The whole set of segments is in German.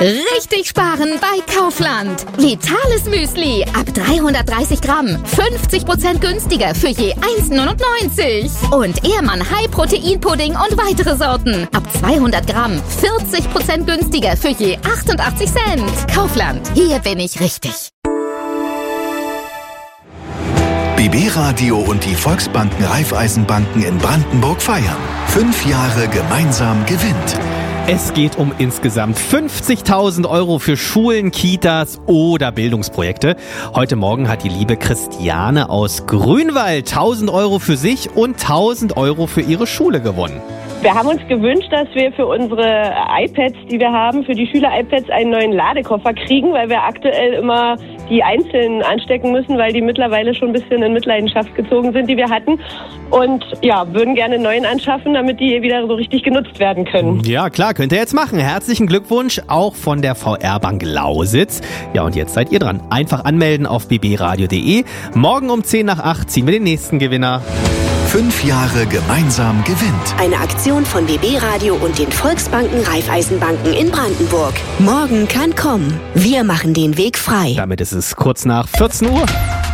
Richtig sparen bei Kaufland. Vitales Müsli ab 330 Gramm. 50% günstiger für je 1,99. Und Ehrmann High-Protein-Pudding und weitere Sorten. Ab 200 Gramm. 40% günstiger für je 88 Cent. Kaufland. Hier bin ich richtig. BB Radio und die Volksbanken Raiffeisenbanken in Brandenburg feiern. 5 Jahre gemeinsam gewinnt. Es geht um insgesamt 50.000 Euro für Schulen, Kitas oder Bildungsprojekte. Heute Morgen hat die liebe Christiane aus Grünwald 1.000 Euro für sich und 1.000 Euro für ihre Schule gewonnen. Wir haben uns gewünscht, dass wir für unsere iPads, die wir haben, für die Schüler-iPads einen neuen Ladekoffer kriegen, weil wir aktuell immer die einzeln anstecken müssen, weil die mittlerweile schon ein bisschen in Mitleidenschaft gezogen sind, die wir hatten. Und ja, würden gerne einen neuen anschaffen, damit die wieder so richtig genutzt werden können. Ja, klar, könnt ihr jetzt machen. Herzlichen Glückwunsch auch von der VR-Bank Lausitz. Ja, und jetzt seid ihr dran. Einfach anmelden auf bbradio.de. Morgen um 7:50 ziehen wir den nächsten Gewinner. 5 Jahre gemeinsam gewinnt. Eine Aktion von BB Radio und den Volksbanken Raiffeisenbanken in Brandenburg. Morgen kann kommen. Wir machen den Weg frei. Damit ist es kurz nach 14 Uhr.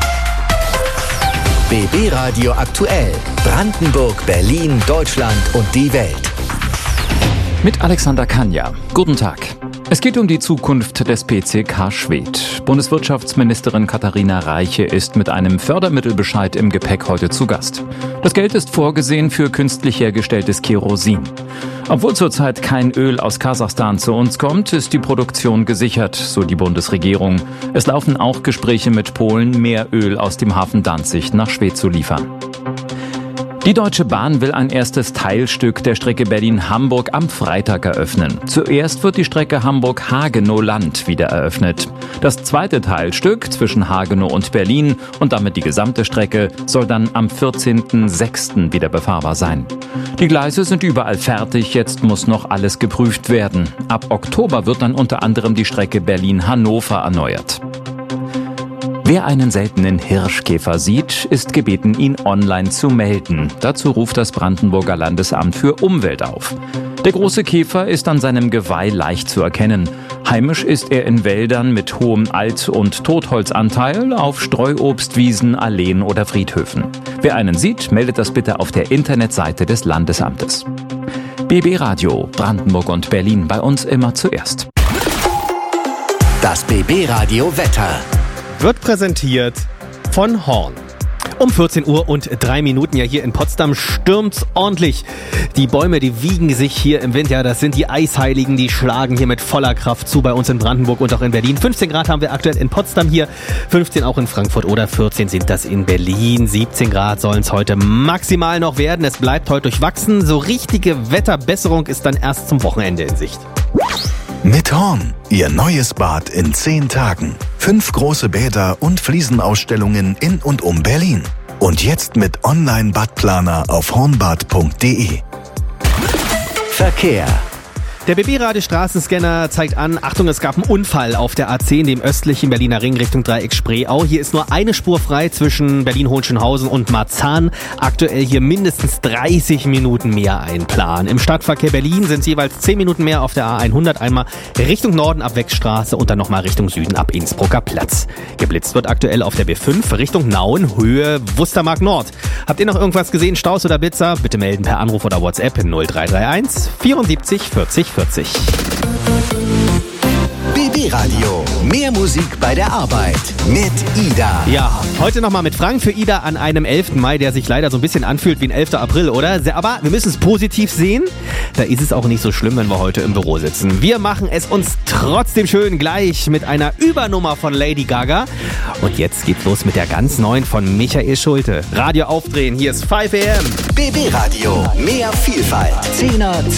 BB Radio aktuell. Brandenburg, Berlin, Deutschland und die Welt. Mit Alexander Kanja. Guten Tag. Es geht um die Zukunft des PCK Schwedt. Bundeswirtschaftsministerin Katharina Reiche ist mit einem Fördermittelbescheid im Gepäck heute zu Gast. Das Geld ist vorgesehen für künstlich hergestelltes Kerosin. Obwohl zurzeit kein Öl aus Kasachstan zu uns kommt, ist die Produktion gesichert, so die Bundesregierung. Es laufen auch Gespräche mit Polen, mehr Öl aus dem Hafen Danzig nach Schwedt zu liefern. Die Deutsche Bahn will ein erstes Teilstück der Strecke Berlin-Hamburg am Freitag eröffnen. Zuerst wird die Strecke Hamburg-Hagenow-Land wieder eröffnet. Das zweite Teilstück zwischen Hagenow und Berlin und damit die gesamte Strecke soll dann am 14.06. wieder befahrbar sein. Die Gleise sind überall fertig, jetzt muss noch alles geprüft werden. Ab Oktober wird dann unter anderem die Strecke Berlin-Hannover erneuert. Wer einen seltenen Hirschkäfer sieht, ist gebeten, ihn online zu melden. Dazu ruft das Brandenburger Landesamt für Umwelt auf. Der große Käfer ist an seinem Geweih leicht zu erkennen. Heimisch ist er in Wäldern mit hohem Alt- und Totholzanteil, auf Streuobstwiesen, Alleen oder Friedhöfen. Wer einen sieht, meldet das bitte auf der Internetseite des Landesamtes. BB Radio, Brandenburg und Berlin, bei uns immer zuerst. Das BB Radio Wetter wird präsentiert von Horn. Um 14 Uhr und 3 Minuten, ja, hier in Potsdam stürmt's ordentlich. Die Bäume, die wiegen sich hier im Wind, ja, das sind die Eisheiligen, die schlagen hier mit voller Kraft zu bei uns in Brandenburg und auch in Berlin. 15 Grad haben wir aktuell in Potsdam hier, 15 auch in Frankfurt oder 14 sind das in Berlin. 17 Grad sollen es heute maximal noch werden. Es bleibt heute durchwachsen. So richtige Wetterbesserung ist dann erst zum Wochenende in Sicht. Mit Horn, Ihr neues Bad in 10 Tagen. 5 große Bäder und Fliesenausstellungen in und um Berlin. Und jetzt mit Online-Badplaner auf hornbad.de. Verkehr. Der BB-Radio-Straßenscanner zeigt an, Achtung, es gab einen Unfall auf der A10, dem östlichen Berliner Ring Richtung Dreieck Spreeau. Hier ist nur eine Spur frei zwischen Berlin-Hohenschönhausen und Marzahn. Aktuell hier mindestens 30 Minuten mehr einplanen. Im Stadtverkehr Berlin sind es jeweils 10 Minuten mehr auf der A100. Einmal Richtung Norden ab Weckstraße und dann nochmal Richtung Süden ab Innsbrucker Platz. Geblitzt wird aktuell auf der B5 Richtung Nauen, Höhe Wustermark Nord. Habt ihr noch irgendwas gesehen, Staus oder Blitzer? Bitte melden per Anruf oder WhatsApp 0331 74 40 40. BB Radio. Mehr Musik bei der Arbeit mit Ida. Ja, heute nochmal mit Frank für Ida an einem 11. Mai, der sich leider so ein bisschen anfühlt wie ein 11. April, oder? Aber wir müssen es positiv sehen. Da ist es auch nicht so schlimm, wenn wir heute im Büro sitzen. Wir machen es uns trotzdem schön gleich mit einer Übernummer von Lady Gaga. Und jetzt geht's los mit der ganz neuen von Michael Schulte. Radio aufdrehen, hier ist 5 AM. BB Radio. Mehr Vielfalt. 10er,